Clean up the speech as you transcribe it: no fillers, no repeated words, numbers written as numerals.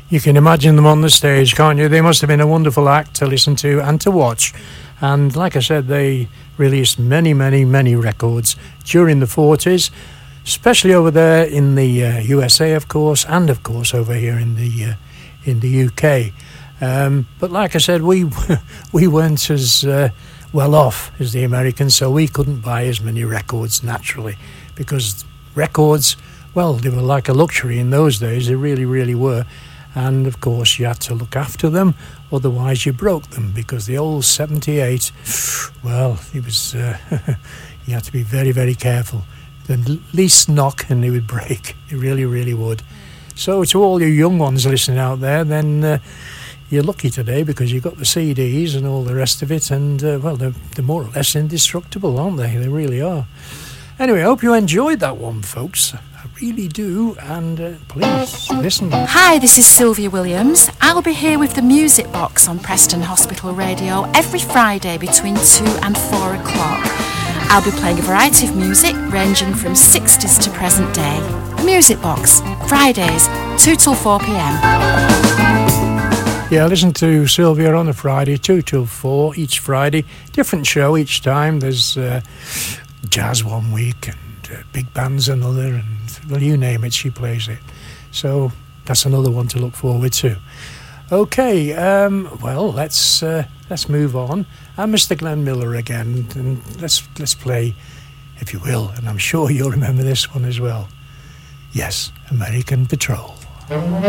You can imagine them on the stage, can't you? They must have been a wonderful act to listen to and to watch. And like I said, they released many, many, many records during the 40s, especially over there in the USA, of course, and of course over here in the UK. But like I said, we weren't as well off as the Americans, so we couldn't buy as many records naturally, because records, well, they were like a luxury in those days. They really, really were. And of course you had to look after them, otherwise you broke them, because the old 78, well, it was you had to be very, very careful. The least knock and they would break. It really, really would. So to all you young ones listening out there, then you're lucky today, because you've got the CDs and all the rest of it, and well, they're more or less indestructible, aren't they? They really are. Anyway, I hope you enjoyed that one, folks. I really do, and please listen. Hi, this is Sylvia Williams. I'll be here with the Music Box on Preston Hospital Radio every Friday between 2 and 4 o'clock. I'll be playing a variety of music ranging from 60s to present day. Music Box, Fridays, 2 till 4 p.m. Yeah, listen to Sylvia on a Friday, 2 till 4 each Friday. Different show each time. There's jazz one week and big bands another, and well, you name it, she plays it. So that's another one to look forward to. Okay, well, let's move on. I'm Mr. Glenn Miller again, and let's play, if you will, and I'm sure you'll remember this one as well. Yes, American Patrol.